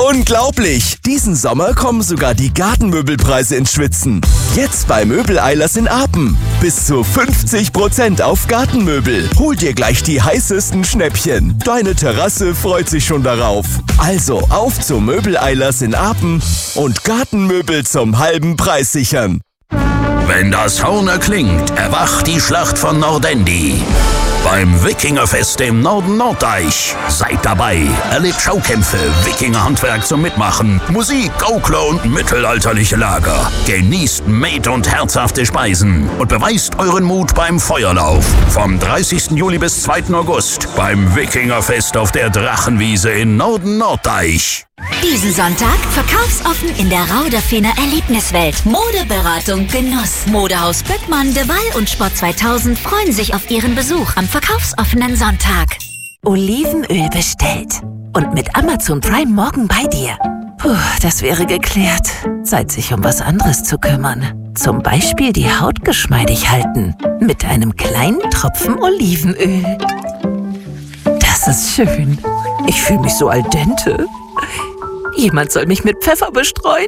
Unglaublich! Diesen Sommer kommen sogar die Gartenmöbelpreise ins Schwitzen. Jetzt bei Möbel-Eilers in Apen. Bis zu 50% auf Gartenmöbel. Hol dir gleich die heißesten Schnäppchen. Deine Terrasse freut sich schon darauf. Also auf zu Möbel-Eilers in Apen und Gartenmöbel zum halben Preis sichern. Wenn das Horn erklingt, erwacht die Schlacht von Nordendi. Beim Wikingerfest im Norden Norddeich. Seid dabei, erlebt Schaukämpfe, Wikingerhandwerk zum Mitmachen, Musik, Gaukler und mittelalterliche Lager. Genießt Met- und herzhafte Speisen und beweist euren Mut beim Feuerlauf. Vom 30. Juli bis 2. August beim Wikingerfest auf der Drachenwiese in Norden Norddeich. Diesen Sonntag verkaufsoffen in der Rauderfener Erlebniswelt. Modeberatung Genuss. Modehaus Böckmann, De Waal und Sport 2000 freuen sich auf ihren Besuch am verkaufsoffenen Sonntag. Olivenöl bestellt. Und mit Amazon Prime morgen bei dir. Puh, das wäre geklärt. Zeit, sich um was anderes zu kümmern. Zum Beispiel die Haut geschmeidig halten. Mit einem kleinen Tropfen Olivenöl. Das ist schön. Ich fühle mich so al dente. Jemand soll mich mit Pfeffer bestreuen.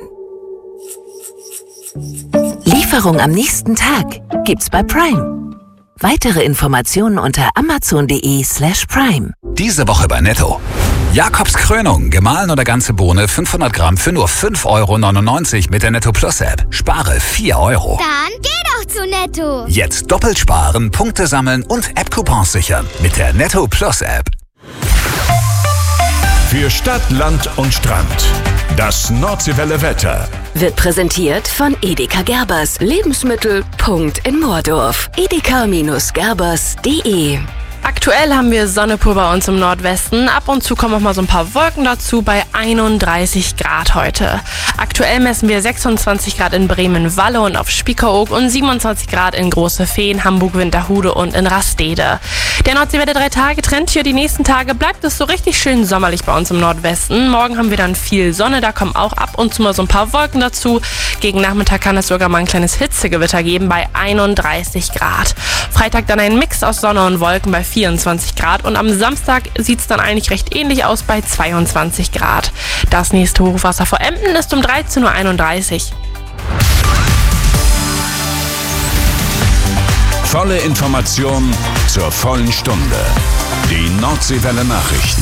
Lieferung am nächsten Tag gibt's bei Prime. Weitere Informationen unter amazon.de/prime. Diese Woche bei Netto. Jakobs Krönung, gemahlen oder ganze Bohne, 500 Gramm für nur 5,99 € mit der Netto Plus App. Spare 4 €. Dann geh doch zu Netto. Jetzt doppelt sparen, Punkte sammeln und App-Coupons sichern mit der Netto Plus App. Für Stadt, Land und Strand. Das Nordseewelle Wetter. Wird präsentiert von Edeka Gerbers. Lebensmittel. Punkt in Moordorf. edeka-gerbers.de. Aktuell haben wir Sonne pur bei uns im Nordwesten. Ab und zu kommen auch mal so ein paar Wolken dazu bei 31 Grad heute. Aktuell messen wir 26 Grad in Bremen-Walle und auf Spiekeroog und 27 Grad in Große Feen, Hamburg-Winterhude und in Rastede. Der Nordseewelle 3-Tage-Trend hier die nächsten Tage bleibt es so richtig schön sommerlich bei uns im Nordwesten. Morgen haben wir dann viel Sonne, da kommen auch ab und zu mal so ein paar Wolken dazu. Gegen Nachmittag kann es sogar mal ein kleines Hitzegewitter geben bei 31 Grad. Freitag dann ein Mix aus Sonne und Wolken bei 24 Grad und am Samstag sieht es dann eigentlich recht ähnlich aus bei 22 Grad. Das nächste Hochwasser vor Emden ist um 13:31 Uhr. Volle Information zur vollen Stunde. Die Nordseewelle Nachrichten.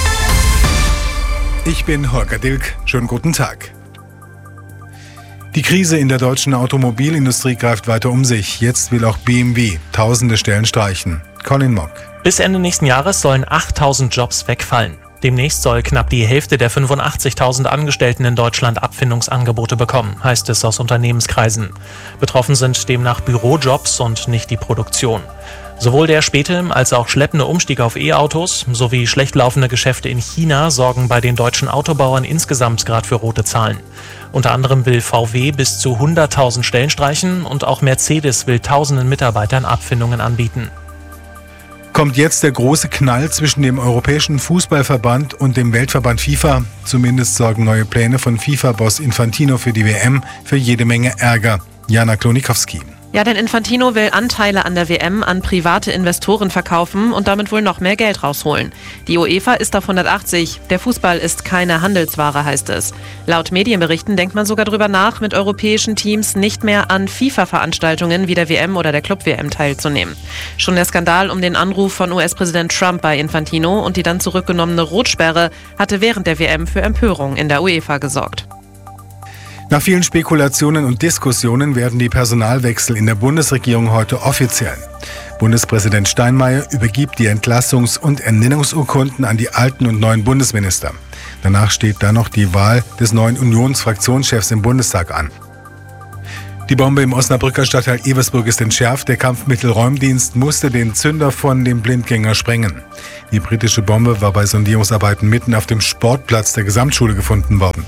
Ich bin Holger Dilk. Schönen guten Tag. Die Krise in der deutschen Automobilindustrie greift weiter um sich. Jetzt will auch BMW tausende Stellen streichen. Colin Mock. Bis Ende nächsten Jahres sollen 8.000 Jobs wegfallen. Demnächst soll knapp die Hälfte der 85.000 Angestellten in Deutschland Abfindungsangebote bekommen, heißt es aus Unternehmenskreisen. Betroffen sind demnach Bürojobs und nicht die Produktion. Sowohl der späte als auch schleppende Umstieg auf E-Autos sowie schlecht laufende Geschäfte in China sorgen bei den deutschen Autobauern insgesamt gerade für rote Zahlen. Unter anderem will VW bis zu 100.000 Stellen streichen und auch Mercedes will tausenden Mitarbeitern Abfindungen anbieten. Kommt jetzt der große Knall zwischen dem Europäischen Fußballverband und dem Weltverband FIFA? Zumindest sorgen neue Pläne von FIFA-Boss Infantino für die WM für jede Menge Ärger. Jana Klonikowski. Ja, denn Infantino will Anteile an der WM an private Investoren verkaufen und damit wohl noch mehr Geld rausholen. Die UEFA ist auf 180. Der Fußball ist keine Handelsware, heißt es. Laut Medienberichten denkt man sogar darüber nach, mit europäischen Teams nicht mehr an FIFA-Veranstaltungen wie der WM oder der Club-WM teilzunehmen. Schon der Skandal um den Anruf von US-Präsident Trump bei Infantino und die dann zurückgenommene Rotsperre hatte während der WM für Empörung in der UEFA gesorgt. Nach vielen Spekulationen und Diskussionen werden die Personalwechsel in der Bundesregierung heute offiziell. Bundespräsident Steinmeier übergibt die Entlassungs- und Ernennungsurkunden an die alten und neuen Bundesminister. Danach steht dann noch die Wahl des neuen Unionsfraktionschefs im Bundestag an. Die Bombe im Osnabrücker Stadtteil Eversburg ist entschärft. Der Kampfmittelräumdienst musste den Zünder von dem Blindgänger sprengen. Die britische Bombe war bei Sondierungsarbeiten mitten auf dem Sportplatz der Gesamtschule gefunden worden.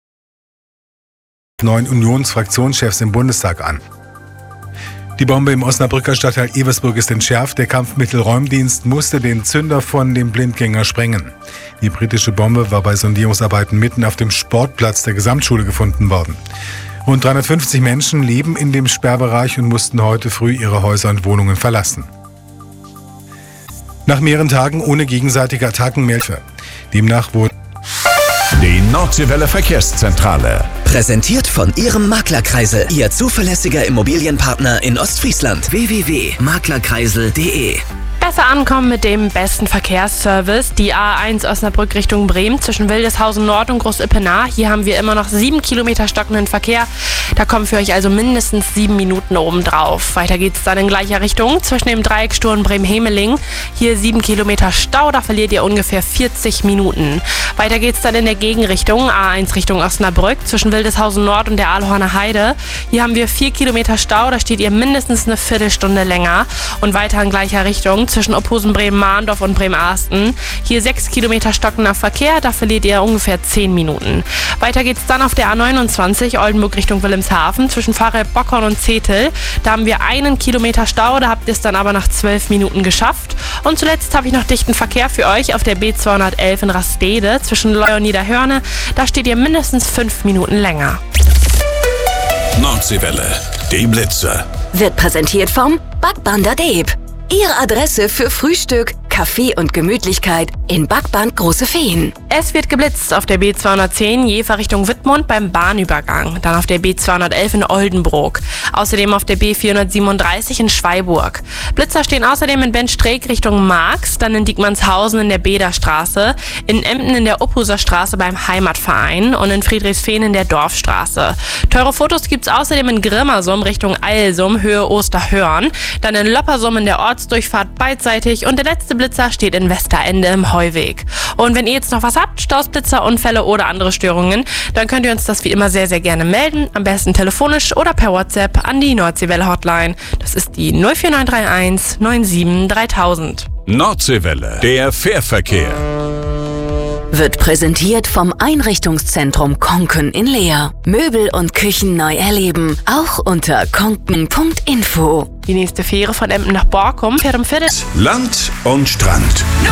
Neuen Unionsfraktionschefs im Bundestag an. Die Bombe im Osnabrücker Stadtteil Eversburg ist entschärft. Der Kampfmittelräumdienst musste den Zünder von dem Blindgänger sprengen. Die britische Bombe war bei Sondierungsarbeiten mitten auf dem Sportplatz der Gesamtschule gefunden worden. Rund 350 Menschen leben in dem Sperrbereich und mussten heute früh ihre Häuser und Wohnungen verlassen. Nach mehreren Tagen ohne gegenseitige Attacken melden. Demnach wurden Die Nordseewelle Verkehrszentrale. Präsentiert von Ihrem Maklerkreisel, Ihr zuverlässiger Immobilienpartner in Ostfriesland. www.maklerkreisel.de. Besser ankommen mit dem besten Verkehrsservice. Die A1 Osnabrück Richtung Bremen zwischen Wildeshausen Nord und Groß-Ippenaar. Hier haben wir immer noch 7 Kilometer stockenden Verkehr. Da kommen für euch also mindestens 7 Minuten obendrauf. Weiter geht's dann in gleicher Richtung zwischen dem Dreiecksturm Bremen-Hemeling. Hier 7 Kilometer Stau, da verliert ihr ungefähr 40 Minuten. Weiter geht's dann in der Gegenrichtung, A1 Richtung Osnabrück zwischen Wildeshausen Nord und der Aalhorner Heide. Hier haben wir 4 Kilometer Stau, da steht ihr mindestens eine Viertelstunde länger. Und weiter in gleicher Richtung zwischen Opposen Bremen-Mahndorf und Bremen-Arsten. Hier 6 Kilometer stockender Verkehr, da verliert ihr ungefähr 10 Minuten. Weiter geht's dann auf der A29 Oldenburg Richtung Wilhelmshaven zwischen Pfarrelb-Bockhorn und Zetel. Da haben wir 1 Kilometer Stau, da habt ihr es dann aber nach 12 Minuten geschafft. Und zuletzt habe ich noch dichten Verkehr für euch auf der B211 in Rastede zwischen Leu und Niederhörne. Da steht ihr mindestens 5 Minuten länger. Nordseewelle, die Blitze. Wird präsentiert vom Backband der Deeb. Ihre Adresse für Frühstück, Kaffee und Gemütlichkeit in Backband Große Feen. Es wird geblitzt auf der B210 Jever Richtung Wittmund beim Bahnübergang. Dann auf der B211 in Oldenburg. Außerdem auf der B437 in Schweiburg. Blitzer stehen außerdem in Benstreek Richtung Marx, dann in Diekmannshausen in der Bederstraße, in Emden in der Ophuser Straße beim Heimatverein und in Friedrichsfehn in der Dorfstraße. Teure Fotos gibt's außerdem in Grimmersum Richtung Eilsum, Höhe Osterhörn, dann in Loppersum in der Ortsdurchfahrt beidseitig und der letzte Blitzer steht in Westerende im Heuweg. Und wenn ihr jetzt noch was habt, Staus, Blitzer, Unfälle oder andere Störungen, dann könnt ihr uns das wie immer sehr, sehr gerne melden. Am besten telefonisch oder per WhatsApp an die Nordseewelle Hotline. Das ist die 04931 97 3000. Nordseewelle, der Fährverkehr. Wird präsentiert vom Einrichtungszentrum Konken in Leer. Möbel und Küchen neu erleben. Auch unter konken.info. Die nächste Fähre von Emden nach Borkum fährt um Viertel. Land und Strand.